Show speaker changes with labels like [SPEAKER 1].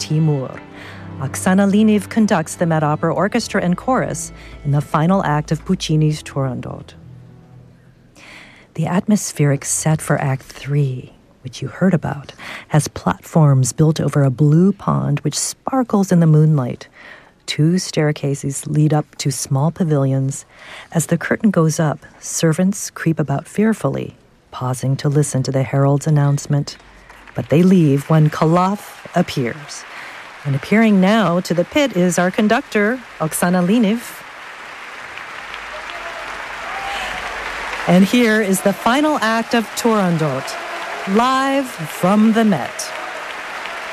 [SPEAKER 1] Timur. Oksana Liniv conducts the Met Opera Orchestra and Chorus in the final act of Puccini's Turandot. The atmospheric set for Act 3, which you heard about, has platforms built over a blue pond which sparkles in the moonlight. 2 staircases lead up to small pavilions. As the curtain goes up, servants creep about fearfully, pausing to listen to the herald's announcement. But they leave when Koloff appears. And appearing now to the pit is our conductor, Oksana Liniv. And here is the final act of Turandot, live from the Met.